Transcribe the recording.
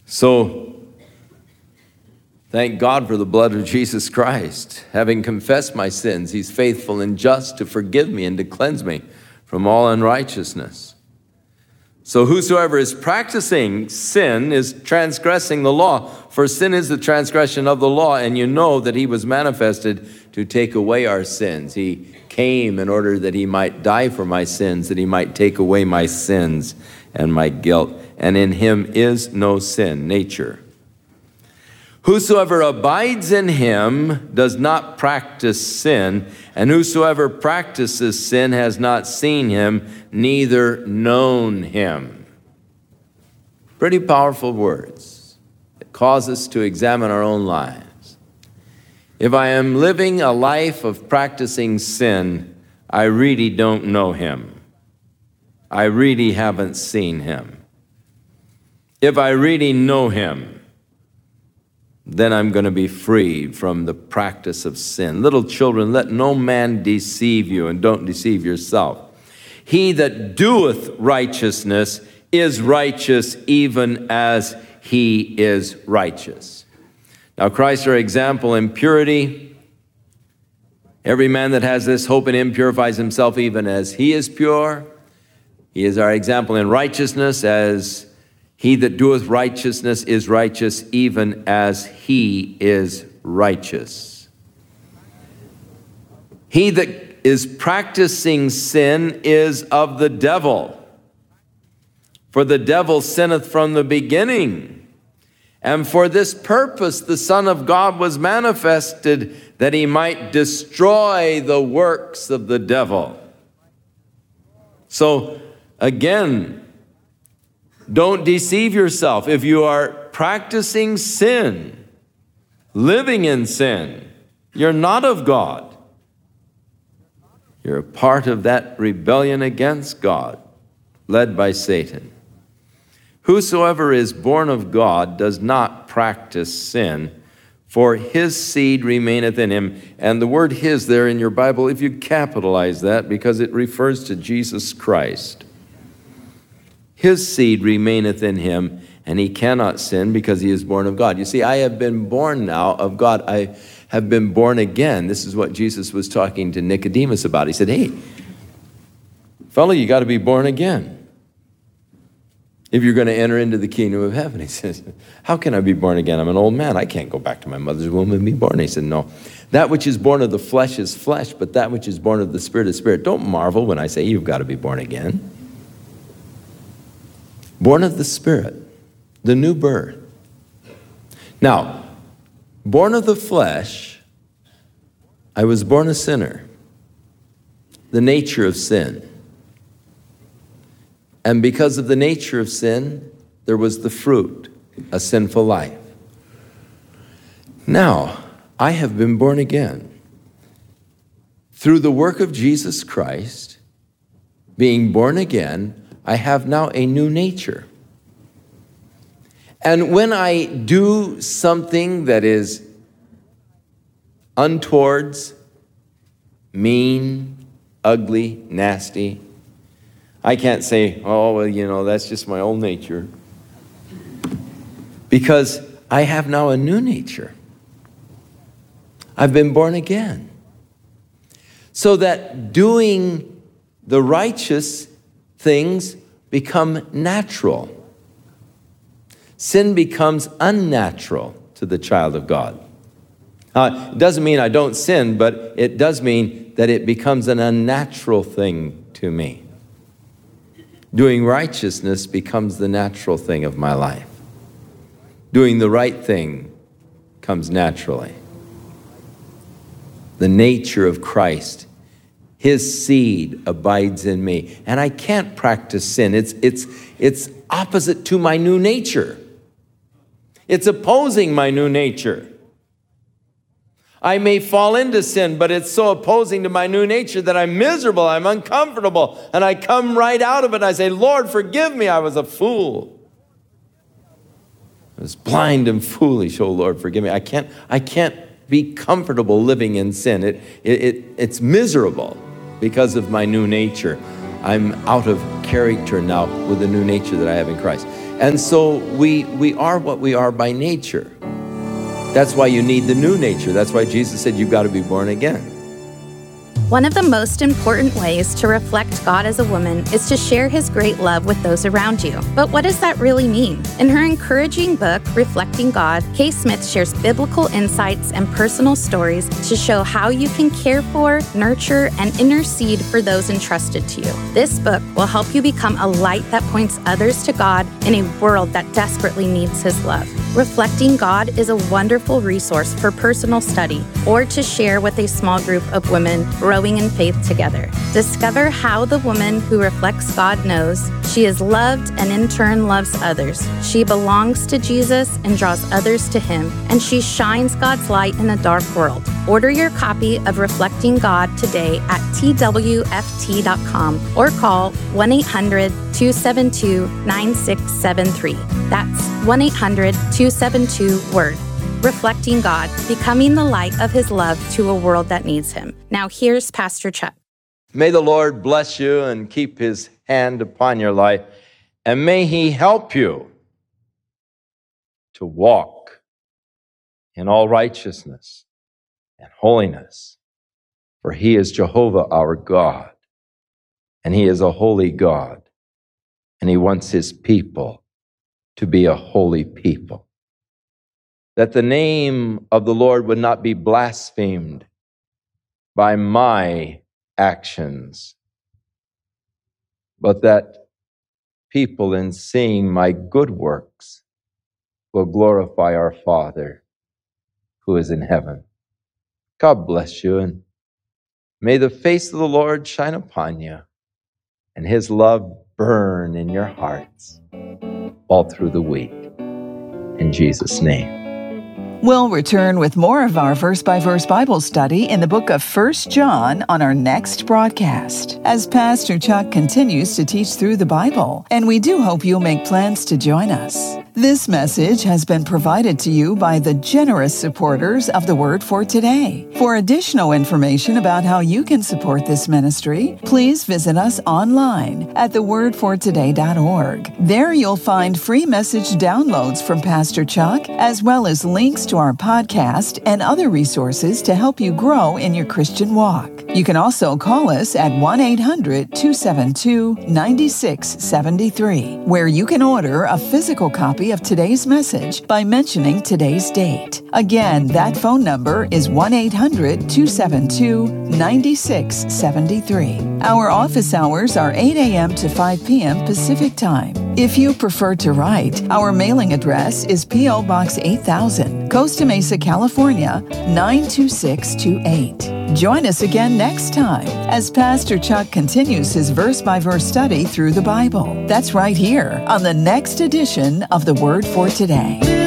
So, thank God for the blood of Jesus Christ. Having confessed my sins, he's faithful and just to forgive me and to cleanse me from all unrighteousness. So whosoever is practicing sin is transgressing the law, for sin is the transgression of the law, and you know that he was manifested to take away our sins. He came in order that he might die for my sins, that he might take away my sins and my guilt. And in him is no sin, nature. Whosoever abides in him does not practice sin, and whosoever practices sin has not seen him, neither known him. Pretty powerful words that cause us to examine our own lives. If I am living a life of practicing sin, I really don't know him. I really haven't seen him. If I really know him, then I'm going to be freed from the practice of sin. Little children, let no man deceive you, and don't deceive yourself. He that doeth righteousness is righteous even as he is righteous. Now Christ our example in purity. Every man that has this hope in him purifies himself even as he is pure. He is our example in righteousness, as he that doeth righteousness is righteous even as he is righteous. He that is practicing sin is of the devil, for the devil sinneth from the beginning. And for this purpose the Son of God was manifested, that he might destroy the works of the devil. So again, don't deceive yourself. If you are practicing sin, living in sin, you're not of God. You're a part of that rebellion against God, led by Satan. Whosoever is born of God does not practice sin, for his seed remaineth in him. And the word his there in your Bible, if you capitalize that, because it refers to Jesus Christ. His seed remaineth in him, and he cannot sin because he is born of God. You see, I have been born now of God. I have been born again. This is what Jesus was talking to Nicodemus about. He said, hey, fellow, you got to be born again if you're going to enter into the kingdom of heaven. He says, how can I be born again? I'm an old man. I can't go back to my mother's womb and be born. He said, no, that which is born of the flesh is flesh, but that which is born of the Spirit is spirit. Don't marvel when I say you've got to be born again. Born of the Spirit, the new birth. Now, born of the flesh, I was born a sinner, the nature of sin. And because of the nature of sin, there was the fruit, a sinful life. Now, I have been born again. Through the work of Jesus Christ, being born again, I have now a new nature. And when I do something that is untowards, mean, ugly, nasty, I can't say, oh, well, you know, that's just my old nature. Because I have now a new nature. I've been born again. So that doing the righteous things become natural. Sin becomes unnatural to the child of God. It doesn't mean I don't sin, but it does mean that it becomes an unnatural thing to me. Doing righteousness becomes the natural thing of my life. Doing the right thing comes naturally. The nature of Christ, his seed abides in me. And I can't practice sin. It's opposite to my new nature. It's opposing my new nature. I may fall into sin, but it's so opposing to my new nature that I'm miserable, I'm uncomfortable, and I come right out of it and I say, Lord, forgive me, I was a fool. I was blind and foolish, oh Lord, forgive me. I can't be comfortable living in sin. It's miserable because of my new nature. I'm out of character now with the new nature that I have in Christ. And so we are what we are by nature. That's why you need the new nature. That's why Jesus said you've got to be born again. One of the most important ways to reflect God as a woman is to share His great love with those around you. But what does that really mean? In her encouraging book, Reflecting God, Kay Smith shares biblical insights and personal stories to show how you can care for, nurture, and intercede for those entrusted to you. This book will help you become a light that points others to God in a world that desperately needs His love. Reflecting God is a wonderful resource for personal study or to share with a small group of women growing in faith together. Discover how the woman who reflects God knows she is loved and in turn loves others. She belongs to Jesus and draws others to Him, and she shines God's light in a dark world. Order your copy of Reflecting God today at twft.com or call 1-800-272-9673. That's 1-800-272-WORD. Reflecting God, becoming the light of His love to a world that needs Him. Now here's Pastor Chuck. May the Lord bless you and keep His hand upon your life, and may He help you to walk in all righteousness and holiness. For He is Jehovah our God, and He is a holy God, and He wants His people to be a holy people. That the name of the Lord would not be blasphemed by my actions, but that people, in seeing my good works, will glorify our Father who is in heaven. God bless you, and may the face of the Lord shine upon you, and His love burn in your hearts all through the week. In Jesus' name. We'll return with more of our verse-by-verse Bible study in the book of 1 John on our next broadcast, as Pastor Chuck continues to teach through the Bible, and we do hope you'll make plans to join us. This message has been provided to you by the generous supporters of the Word for Today. For additional information about how you can support this ministry, please visit us online at thewordfortoday.org. There you'll find free message downloads from Pastor Chuck, as well as links to our podcast and other resources to help you grow in your Christian walk. You can also call us at 1-800-272-9673, where you can order a physical copy of today's message by mentioning today's date. Again, that phone number is 1-800-272-9673. Our office hours are 8 a.m. to 5 p.m. Pacific Time. If you prefer to write, our mailing address is P.O. Box 8000, Costa Mesa, California, 92628. Join us again next time as Pastor Chuck continues his verse-by-verse study through the Bible. That's right here on the next edition of The Word for Today.